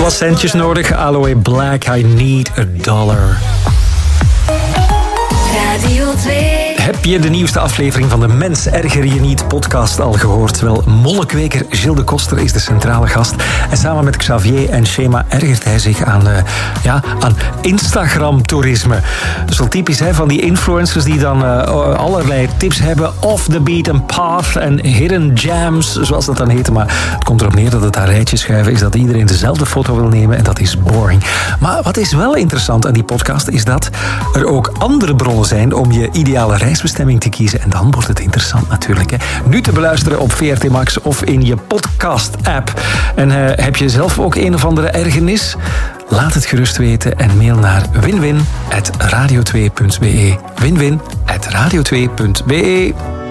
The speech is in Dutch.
wat centjes nodig. Aloe Black, I need $1. Radio 2. Heb je de nieuwste aflevering van de Mens Erger Je Niet podcast al gehoord? Wel, mollekweker Gilles de Koster is de centrale gast. En samen met Xavier en Shema ergert hij zich aan Instagram-toerisme. Dat is wel typisch van die influencers die dan allerlei tips hebben. Off the beaten path en hidden gems, zoals dat dan heet. Maar het komt erop neer dat het aan rijtjes schuiven is dat iedereen dezelfde foto wil nemen. En dat is boring. Maar wat is wel interessant aan die podcast is dat er ook andere bronnen zijn om je ideale reisbestemming te kiezen. En dan wordt het interessant natuurlijk. Hè. Nu te beluisteren op VRT Max of in je podcast-app. En heb je zelf ook een of andere ergernis? Laat het gerust weten en mail naar winwin@radio2.be. winwin@radio2.be.